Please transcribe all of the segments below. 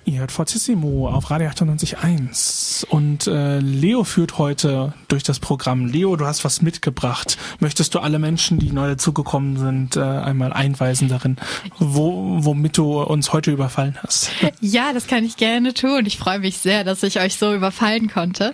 Ihr hört Fortissimo auf Radio 98.1 und Leo führt heute durch das Programm. Leo, du hast was mitgebracht. Möchtest du alle Menschen, die neu dazugekommen sind, einmal einweisen darin, womit du uns heute überfallen hast? Ja, das kann ich gerne tun. Ich freue mich sehr, dass ich euch so überfallen konnte.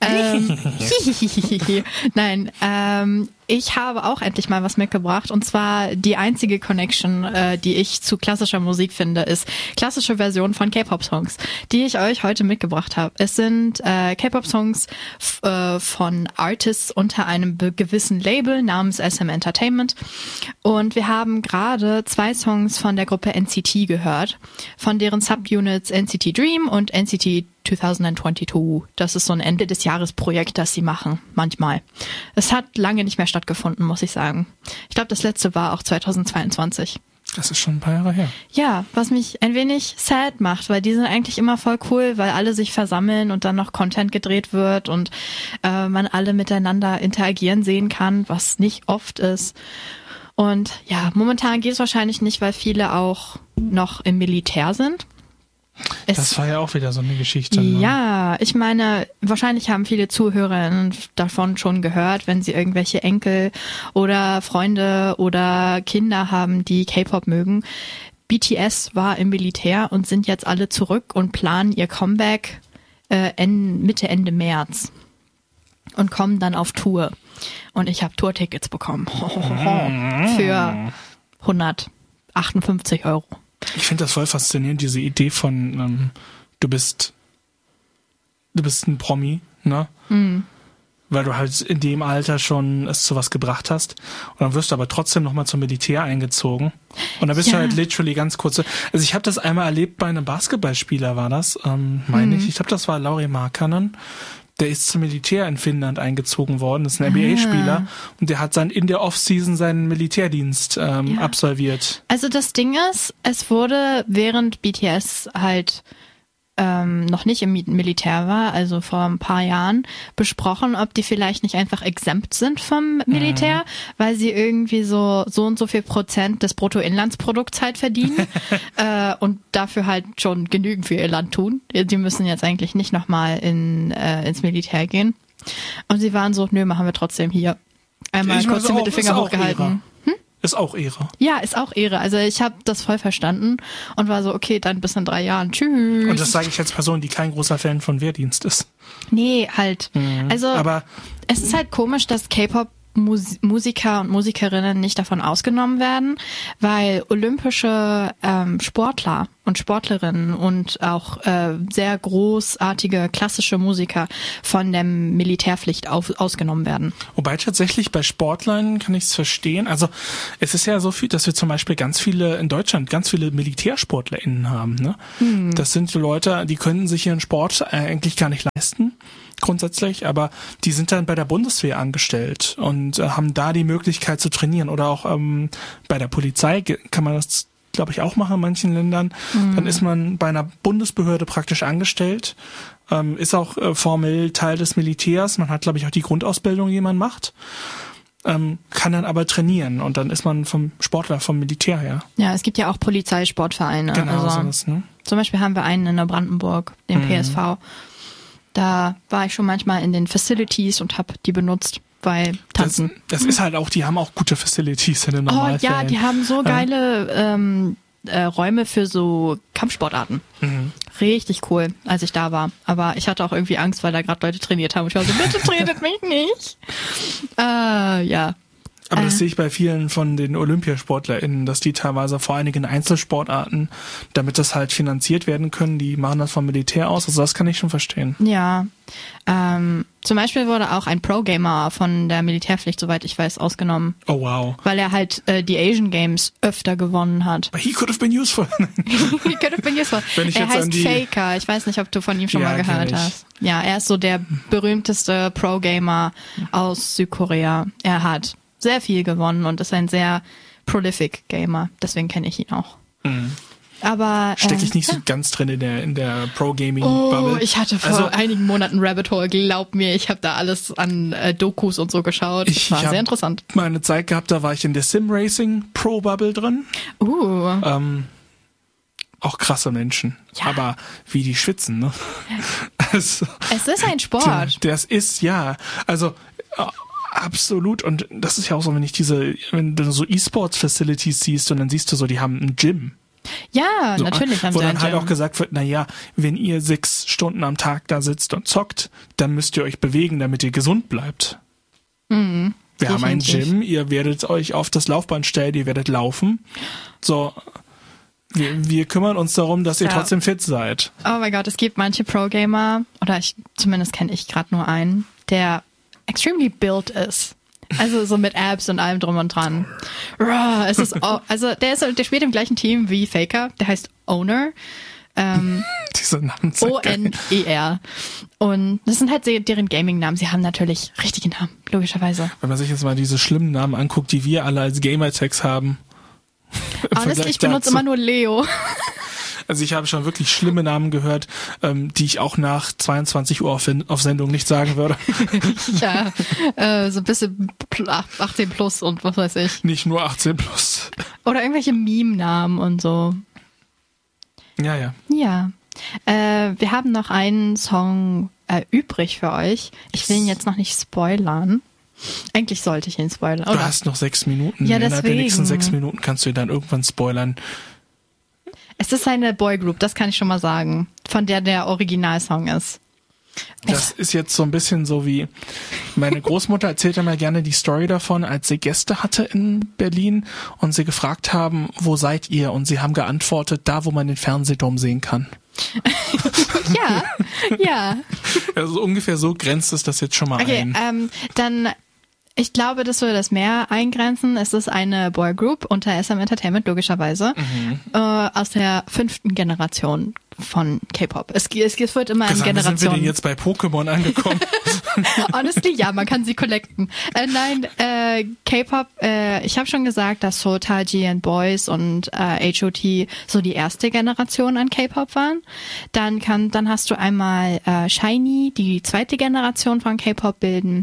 Nein, ich habe auch endlich mal was mitgebracht und zwar die einzige Connection, die ich zu klassischer Musik finde, ist klassische Version von K-Pop-Songs, die ich euch heute mitgebracht habe. Es sind K-Pop-Songs von Artists unter einem gewissen Label namens SM Entertainment und wir haben gerade 2 Songs von der Gruppe NCT gehört, von deren Subunits NCT Dream und NCT 2022. Das ist so ein Ende des Jahres Projekt, das sie machen, manchmal. Es hat lange nicht mehr stattgefunden, muss ich sagen. Ich glaube, das letzte war auch 2022. Das ist schon ein paar Jahre her. Ja, was mich ein wenig sad macht, weil die sind eigentlich immer voll cool, weil alle sich versammeln und dann noch Content gedreht wird und man alle miteinander interagieren sehen kann, was nicht oft ist. Und ja, momentan geht es wahrscheinlich nicht, weil viele auch noch im Militär sind. Das war ja auch wieder so eine Geschichte. Ne? Ja, ich meine, wahrscheinlich haben viele Zuhörerinnen davon schon gehört, wenn sie irgendwelche Enkel oder Freunde oder Kinder haben, die K-Pop mögen. BTS war im Militär und sind jetzt alle zurück und planen ihr Comeback Mitte, Ende März und kommen dann auf Tour. Und ich habe Tourtickets bekommen. Für 158 €. Ich finde das voll faszinierend, diese Idee von du bist ein Promi, ne? Mhm. Weil du halt in dem Alter schon es zu was gebracht hast und dann wirst du aber trotzdem nochmal zum Militär eingezogen und dann bist du halt literally ganz kurz. Also ich habe das einmal erlebt bei einem Basketballspieler, war das, meine ich. Ich glaube, das war Lauri Markkanen. Der ist zum Militär in Finnland eingezogen worden, das ist ein NBA-Spieler und der hat dann in der Off-Season seinen Militärdienst absolviert. Also das Ding ist, es wurde während BTS halt noch nicht im Militär war, also vor ein paar Jahren, besprochen, ob die vielleicht nicht einfach exempt sind vom Militär, weil sie irgendwie so und so viel Prozent des Bruttoinlandsprodukts halt verdienen und dafür halt schon genügend für ihr Land tun. Die müssen jetzt eigentlich nicht nochmal ins Militär gehen. Und sie waren so, nö, machen wir trotzdem hier. Einmal kurz den Mittelfinger hochgehalten. Ist auch Ehre. Ja, ist auch Ehre. Also ich habe das voll verstanden und war so, okay, dann bis in 3 Jahren. Tschüss. Und das sage ich als Person, die kein großer Fan von Wehrdienst ist. Nee, halt. Also aber es ist halt komisch, dass K-Pop-Musiker und Musikerinnen nicht davon ausgenommen werden, weil olympische Sportler und Sportlerinnen und auch sehr großartige klassische Musiker von der Militärpflicht ausgenommen werden. Wobei tatsächlich bei Sportlern kann ich es verstehen. Also es ist ja so viel, dass wir zum Beispiel in Deutschland ganz viele MilitärsportlerInnen haben. Ne? Das sind so Leute, die können sich ihren Sport eigentlich gar nicht leisten. Grundsätzlich, aber die sind dann bei der Bundeswehr angestellt und haben da die Möglichkeit zu trainieren oder auch bei der Polizei kann man das, glaube ich, auch machen in manchen Ländern. Dann ist man bei einer Bundesbehörde praktisch angestellt, ist auch formell Teil des Militärs. Man hat, glaube ich, auch die Grundausbildung, die man macht, kann dann aber trainieren und dann ist man vom Militär her. Ja, es gibt ja auch Polizeisportvereine. Genau, also, sowas, ne? Zum Beispiel haben wir einen in Neubrandenburg, den PSV. Da war ich schon manchmal in den Facilities und habe die benutzt bei Tanzen. Das ist halt auch, die haben auch gute Facilities in den Normalfällen. Oh ja, die haben so geile Räume für so Kampfsportarten. Richtig cool, als ich da war. Aber ich hatte auch irgendwie Angst, weil da gerade Leute trainiert haben. Und ich war so, bitte tretet mich nicht. Ja. Aber das sehe ich bei vielen von den OlympiasportlerInnen, dass die teilweise vor einigen Einzelsportarten, damit das halt finanziert werden können, die machen das vom Militär aus. Also das kann ich schon verstehen. Ja. Zum Beispiel wurde auch ein Pro-Gamer von der Militärpflicht, soweit ich weiß, ausgenommen. Oh wow. Weil er halt die Asian Games öfter gewonnen hat. But he could have been useful. He could have been useful. Er heißt Faker. Ich weiß nicht, ob du von ihm schon mal gehört hast. Ja, er ist so der berühmteste Pro-Gamer aus Südkorea. Er hat sehr viel gewonnen und ist ein sehr prolific Gamer. Deswegen kenne ich ihn auch. Aber stecke ich nicht so ganz drin in der Pro-Gaming-Bubble. Oh, ich hatte vor einigen Monaten Rabbit Hole, glaub mir, ich habe da alles an Dokus und so geschaut. Das war sehr interessant. Meine Zeit gehabt, da war ich in der Sim-Racing Pro-Bubble drin. auch krasse Menschen. Ja. Aber wie die schwitzen, ne? Also, es ist ein Sport. Das ist, ja. Also, absolut. Und das ist ja auch so, wenn du so E-Sports-Facilities siehst und dann siehst du so, die haben ein Gym. Ja, so, natürlich haben sie ein Gym. Wo dann halt Gym. auch gesagt wird, wenn ihr 6 Stunden am Tag da sitzt und zockt, dann müsst ihr euch bewegen, damit ihr gesund bleibt. Mhm. Wir haben ein Gym, ihr werdet euch auf das Laufband stellen, ihr werdet laufen. So, wir kümmern uns darum, dass ihr trotzdem fit seid. Oh mein Gott, es gibt manche Pro-Gamer, oder zumindest kenne ich gerade nur einen, der extremely built ist. Also so mit Abs und allem drum und dran. Es ist, der spielt im gleichen Team wie Faker, der heißt Owner. Diese Namen sind O-N-E-R. Und das sind halt deren Gaming-Namen. Sie haben natürlich richtige Namen, logischerweise. Wenn man sich jetzt mal diese schlimmen Namen anguckt, die wir alle als Gamertags haben. Honestly, ich benutze immer nur Leo. Also ich habe schon wirklich schlimme Namen gehört, die ich auch nach 22 Uhr auf Sendung nicht sagen würde. Ja, so ein bisschen 18 plus und was weiß ich. Nicht nur 18 plus. Oder irgendwelche Meme-Namen und so. Ja. Ja. Wir haben noch einen Song übrig für euch. Ich will ihn jetzt noch nicht spoilern. Eigentlich sollte ich ihn spoilern. Oder? Du hast noch 6 Minuten. Ja, innerhalb der deswegen. nächsten 6 Minuten kannst du ihn dann irgendwann spoilern. Es ist eine Boygroup, das kann ich schon mal sagen. Von der Originalsong ist. Das ist jetzt so ein bisschen so wie, meine Großmutter erzählt immer gerne die Story davon, als sie Gäste hatte in Berlin und sie gefragt haben, wo seid ihr? Und sie haben geantwortet, da wo man den Fernsehturm sehen kann. Ja. Also ungefähr so grenzt es das jetzt schon mal ein. Okay, dann, ich glaube, das würde das mehr eingrenzen. Es ist eine Boygroup unter SM Entertainment, logischerweise, aus der 5. Generation von K-Pop. Es wird immer in Generationen. Sind wir denn jetzt bei Pokémon angekommen? Honestly, ja, man kann sie collecten. K-Pop, ich habe schon gesagt, dass so Taiji and Boys und H.O.T. so die erste Generation an K-Pop waren. Dann hast du einmal SHINee, die 2. Generation von K-Pop bilden.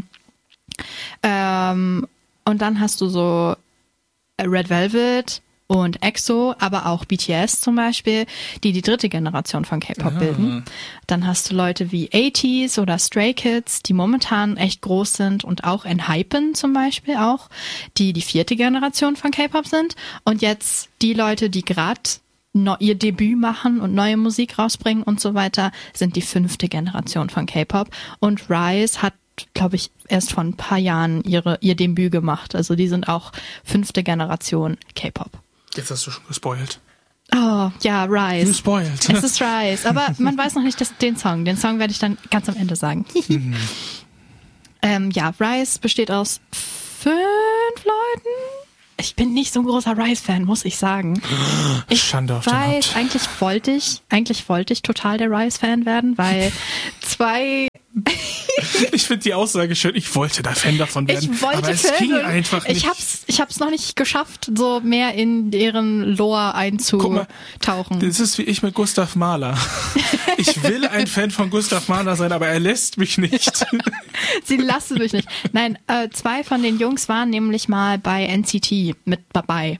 Und dann hast du so Red Velvet und EXO, aber auch BTS zum Beispiel, die 3. Generation von K-Pop bilden. Dann hast du Leute wie ATEEZ oder Stray Kids, die momentan echt groß sind, und auch ENHYPEN zum Beispiel auch, die 4. Generation von K-Pop sind. Und jetzt die Leute, die gerade ihr Debüt machen und neue Musik rausbringen und so weiter, sind die 5. Generation von K-Pop. Und Rise hat, glaube ich, erst vor ein paar Jahren ihr Debüt gemacht. Also die sind auch 5. Generation K-Pop. Jetzt hast du schon gespoilt. Oh, ja, Rise. Du spoilt. Es ist Rise, aber man weiß noch nicht den Song. Den Song werde ich dann ganz am Ende sagen. Rise besteht aus 5 Leuten. Ich bin nicht so ein großer Rise-Fan, muss ich sagen. Schande auf den Haupt. Eigentlich wollte ich total der Rise-Fan werden, weil 2... Ich finde die Aussage schön, ich wollte da Fan davon werden, aber es ging einfach nicht. Ich hab's noch nicht geschafft, so mehr in deren Lore einzutauchen. Das ist wie ich mit Gustav Mahler. Ich will ein Fan von Gustav Mahler sein, aber er lässt mich nicht. Sie lassen mich nicht. Nein, 2 von den Jungs waren nämlich mal bei NCT mit dabei.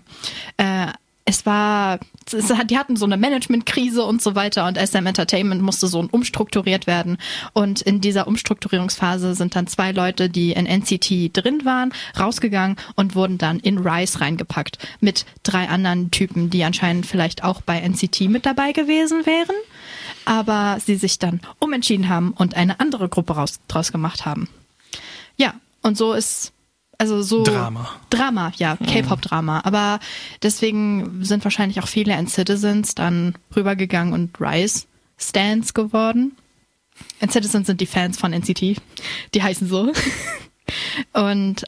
Die hatten so eine Managementkrise und so weiter, und SM Entertainment musste so umstrukturiert werden. Und in dieser Umstrukturierungsphase sind dann 2 Leute, die in NCT drin waren, rausgegangen und wurden dann in Rise reingepackt mit 3 anderen Typen, die anscheinend vielleicht auch bei NCT mit dabei gewesen wären, aber sie sich dann umentschieden haben und eine andere Gruppe draus gemacht haben. Ja, und so ist... Also so Drama, ja, K-Pop-Drama. Aber deswegen sind wahrscheinlich auch viele N-Citizens dann rübergegangen und Rise-Stans geworden. N-Citizens sind die Fans von NCT. Die heißen so. Und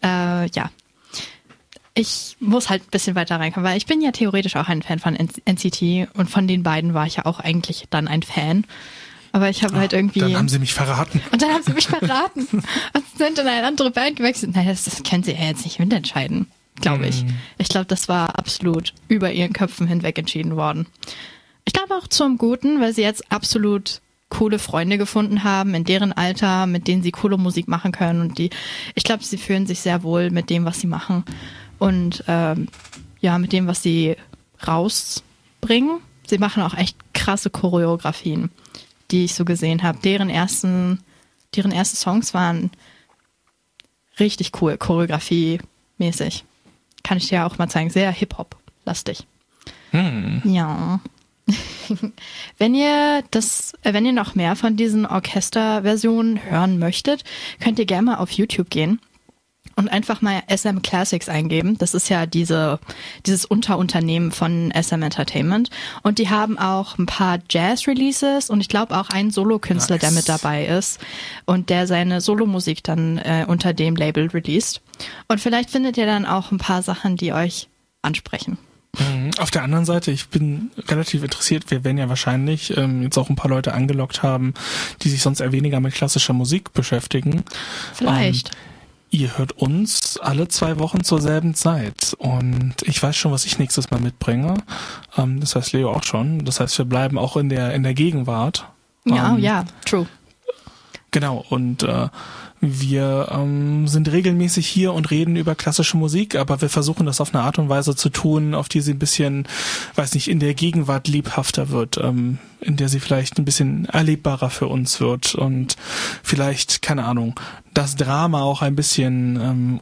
ich muss halt ein bisschen weiter reinkommen, weil ich bin ja theoretisch auch ein Fan von NCT, und von den beiden war ich ja auch eigentlich dann ein Fan. Aber ich habe halt irgendwie... Dann haben sie mich verraten. Und sind in eine andere Band gewechselt. Nein, das können sie ja jetzt nicht mitentscheiden, glaube ich. Ich glaube, das war absolut über ihren Köpfen hinweg entschieden worden. Ich glaube auch zum Guten, weil sie jetzt absolut coole Freunde gefunden haben in deren Alter, mit denen sie coole Musik machen können. Und ich glaube, sie fühlen sich sehr wohl mit dem, was sie machen. Und mit dem, was sie rausbringen. sie machen auch echt krasse Choreografien, die ich so gesehen habe. Deren erste Songs waren richtig cool, choreografiemäßig. Kann ich dir auch mal zeigen. Sehr Hip-Hop-lastig. Ja. Wenn ihr noch mehr von diesen Orchesterversionen hören möchtet, könnt ihr gerne mal auf YouTube gehen und einfach mal SM Classics eingeben. Das ist ja dieses Unterunternehmen von SM Entertainment. Und die haben auch ein paar Jazz-Releases und ich glaube auch einen Solokünstler, der mit dabei ist und der seine Solomusik dann unter dem Label released. Und vielleicht findet ihr dann auch ein paar Sachen, die euch ansprechen. Auf der anderen Seite, ich bin relativ interessiert, wir werden ja wahrscheinlich jetzt auch ein paar Leute angelockt haben, die sich sonst eher weniger mit klassischer Musik beschäftigen. Vielleicht. Ihr hört uns alle 2 Wochen zur selben Zeit und ich weiß schon, was ich nächstes Mal mitbringe. Das heißt Leo auch schon. Das heißt, wir bleiben auch in der Gegenwart. Ja, true. Genau, und wir sind regelmäßig hier und reden über klassische Musik, aber wir versuchen das auf eine Art und Weise zu tun, auf die sie ein bisschen, in der Gegenwart lebhafter wird, in der sie vielleicht ein bisschen erlebbarer für uns wird und vielleicht, keine Ahnung, das Drama auch ein bisschen,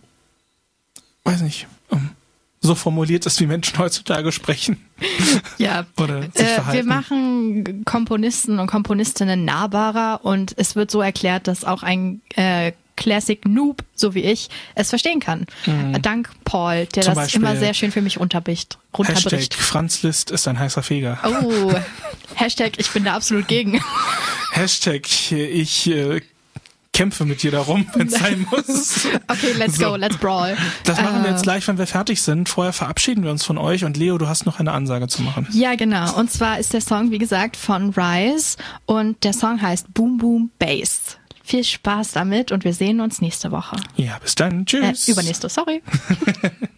so formuliert ist, wie Menschen heutzutage sprechen. Ja, oder sich verhalten. Wir machen Komponisten und Komponistinnen nahbarer und es wird so erklärt, dass auch ein Classic Noob, so wie ich, es verstehen kann. Dank Paul, der Zum das Beispiel immer sehr schön für mich runterbricht. Hashtag Franz Liszt ist ein heißer Feger. Oh, Hashtag ich bin da absolut gegen. Hashtag ich kämpfe mit dir darum, wenn es sein muss. Okay, let's go, let's brawl. Das machen wir jetzt gleich, wenn wir fertig sind. Vorher verabschieden wir uns von euch und Leo, du hast noch eine Ansage zu machen. Ja, genau. Und zwar ist der Song, wie gesagt, von Rise und der Song heißt Boom Boom Bass. Viel Spaß damit und wir sehen uns nächste Woche. Ja, bis dann. Tschüss. Übernächste, sorry.